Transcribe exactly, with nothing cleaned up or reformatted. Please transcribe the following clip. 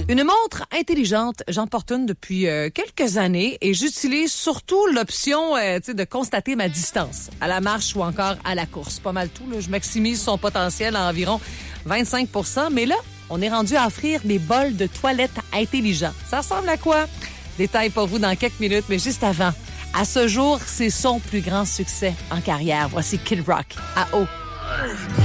Une montre intelligente, j'en porte une depuis euh, quelques années et j'utilise surtout l'option euh, tu sais, de constater ma distance à la marche ou encore à la course. Pas mal tout, là. Je maximise son potentiel à environ vingt-cinq pour cent, mais là, on est rendu à offrir des bols de toilette intelligents. Ça ressemble à quoi? Détail pour vous dans quelques minutes, mais juste avant. À ce jour, c'est son plus grand succès en carrière. Voici Kid Rock à O.